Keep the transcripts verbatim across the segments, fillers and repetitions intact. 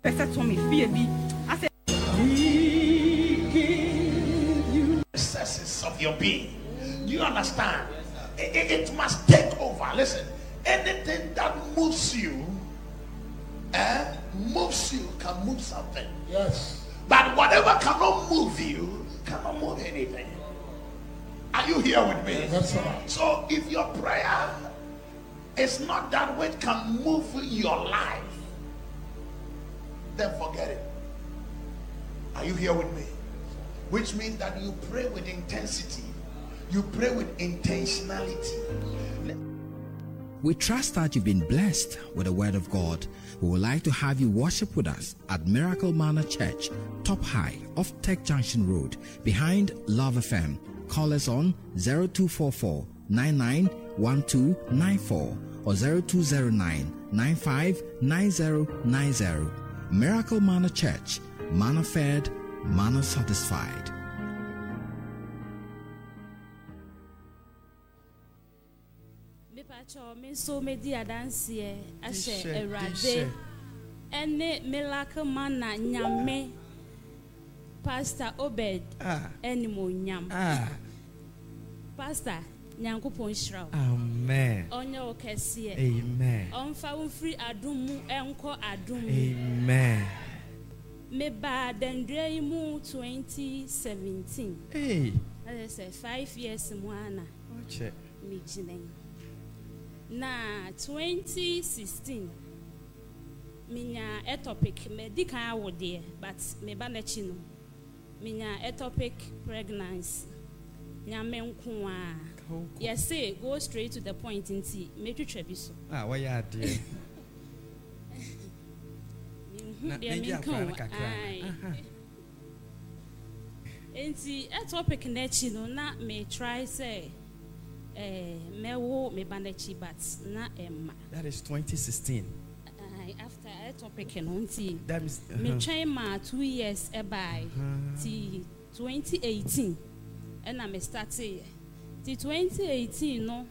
person told me fear me. I said, He give you necessities of your being. Do you understand? It, it, it must take over. Listen, anything that moves you, eh, moves you can move something. Yes. But whatever cannot move you cannot move anything. Are you here with me? That's right. So if your prayer is not that which can move your life, then forget it. Are you here with me? Which means that you pray with intensity. You pray with intentionality. We trust that you've been blessed with the word of God. We would like to have you worship with us at Miracle Manor Church, top high off Tech Junction Road, behind Love F M. Call us on zero two four four, nine nine one two nine four or zero two zero nine, nine five nine zero nine zero. Miracle Manor Church, manna fed, manna satisfied. Me so me di adansie ashe erade ene Miracle Manor nyame Pastor Obed ah eni mo nyam ah Pastor nyankopon shraw amen onye okese amen onfa wonfiri adom mu enko adom amen me ba dendre mu twenty seventeen hey I say five years mu ana oche me jinen na twenty sixteen minya ectopic me di kan awode but me ba na chi no minya ectopic pregnancy nyame nko a yes say go straight to the point nti me twetwa bi so ah why ya de na me kan ai nti ectopic na chi no na me try say eh mewo me banachi but na emma that is twenty sixteen uh, after a topic no nti that is uh-huh. me train ma two years e by uh-huh. ti twenty eighteen and I me started ti twenty eighteen no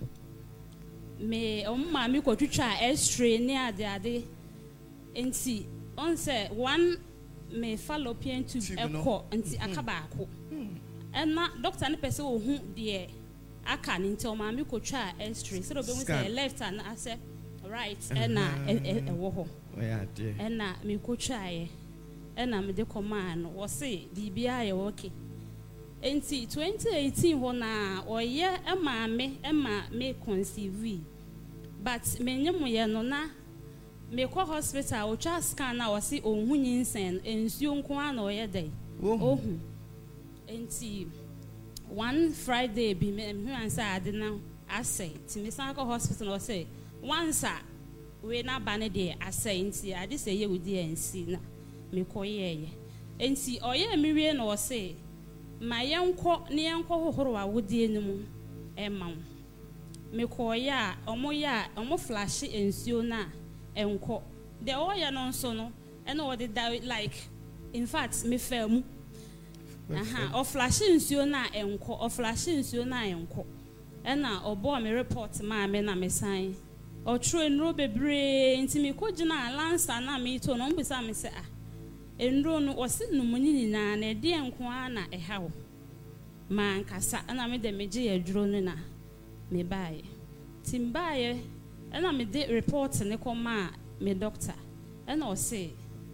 me omma mi ko twitwa x-ray ni ade ade nti on say one me fallopian tube ekọ nti akaba ako and na doctor ne pese wo hu de aka ni nti o ma mi ko twa x-ray so be mu say left and I say right and na e wo ho yeah dear and na mi ko twa ye and na me de command wo say bibia ye okay enti twenty eighteen ho na oye e ma me e ma me conceive but me nyem ye no na me ko hospital o twa scan na o say ohun nyinsen ensuo nko ana oye dai ohun enti one Friday be me who answer ade na asay ti me san ko hospital no say once a we na ba ne de asay nti ade say ye wudi ensi na me ko ye ye enti oye me wie no say ma yenko ne yenko hohoro a wudi enimu e ma me ko ya omo ya omo flash ensuo na enko de oye no nso no e no wo de like in fact me fam aha o flash nsuo na enko o flash nsuo na enko e na obo me report ma me na me san o true enro bebre nti me ko gina lancer na me to no mbisa me se ah enro no o se numuni na na de enko na e hawo man kasa na me de meje aduro no na me bae timbae e na me de report ne ko ma me doctor e na o se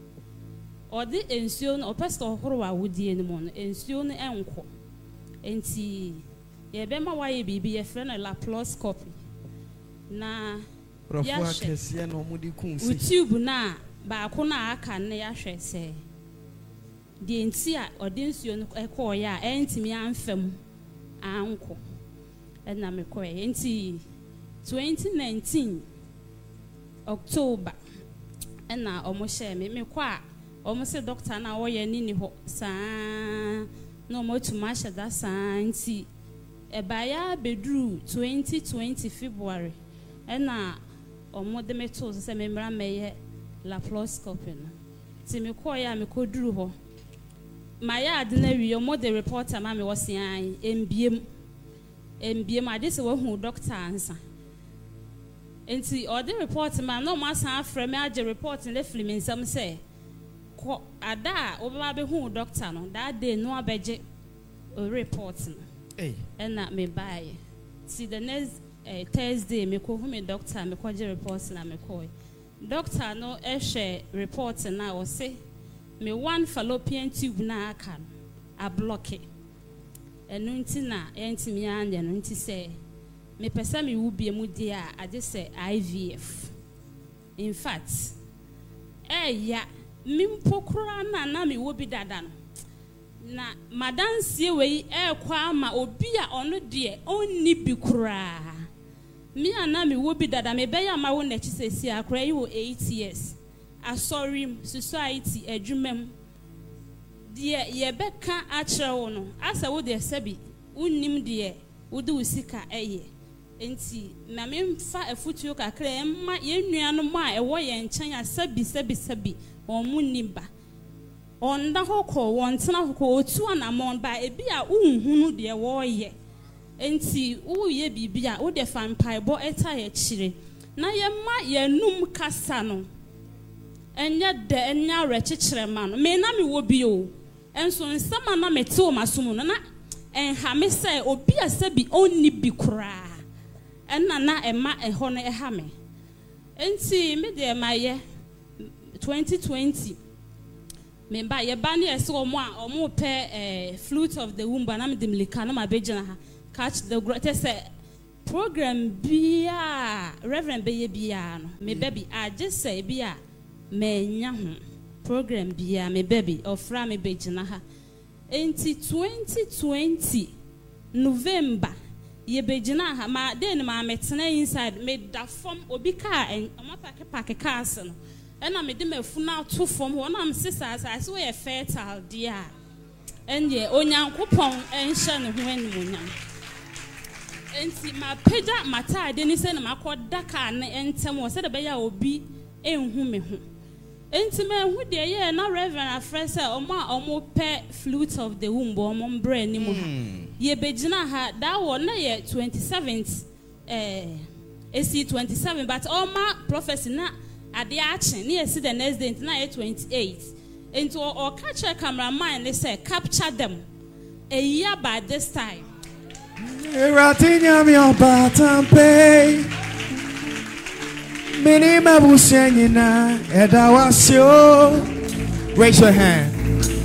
or the ensuo or pastor horo a wodi enimu no ensuo no enko enti ye be ma waye bibi ye frɛ no laparoscopy na ya kese na omudi kunsi tube na ba ko na aka ne ya hwɛ sɛ de enti a ɔde ensuo no ɛkɔ ya entimi amfam anko ɛna me kɔ enti twenty nineteen October ɛna ɔmo hyɛ me me kɔ a omo se doctor na wo ye ni ni ho saa no mo tuma hye da saa nti e ba ya bedru twenty twenty February e na omo de me to se me mra meye laparoscopy no ti me ko ya me ko duru ho ma ya ade na wi omo de reporter ma me wo se an embiem embiem ade se wo hu doctor ansa enti o de report ma no ma san afre me age report le film nsam se ko ada obama be hu doctor no that day no abeje a report no eh na me buy see the next uh, Thursday me ko hu me doctor me ko je report na me ko doctor no e share report na o say me one fallopian tube na aka no a block it enu nti na entimi ande no nti say me pesa me wo bie mu dia a age say I V F in fact eh ya mimpokura na na me wo bi dada no na madansie we e kwa ama obi a ono de onni bi kura mi ana me wo bi dada me be ya ma wo na chi sesi akra yi wo eight years asori society adwumam de ye beka a kire wo no asa wo de sabi unnim de wo de usika eye enti na me mfa afutuo kakra emma ye nuano ma e wo ye nchen asabi sabi sabi on munimba on da hoko won tena hoko otu anamon ba ebi a unhunu de wo ye enti wo ye bibia wo de fampaibo eta ye kire na ye ma ye num kasa no enya de enya rechikire ma no me na me wo bi o enso nsama na mete o masom no na enha me se obi asabi onni bi kura enna na ema eho no eha me enti me de ma ye twenty twenty me ba ye ba ne ese omo a omo pe eh, flute of the womb na me de milika na ma begina ha catch the greatest program bia reverend be ye bia no me baby I just say bia me nya ho program bia me baby ofra me begina ha enti twenty twenty November ye begina ha ma den ma metena inside me da form obi ka omo pack pack cars no ena me de mafuna to form ho na me sisa asa we fertile dia enye onyankopon enhye ne ho animonyam enti ma peda mata de ni se na makoda ka ne entem wo se de be ya obi enhu me ho enti me hu de ye na reverend afresa omo omo pe flute of the womb omo mbre ni mu ha ye begina ha that one na ye twenty-seventh eh esi twenty-seven but all my prophecy na ade action na ye the next day na ye twenty-eight into or catch a cameraman they say capture them a year by this time Ratinya mi opatampe Mini mabusenyina edawasio. Raise your hand.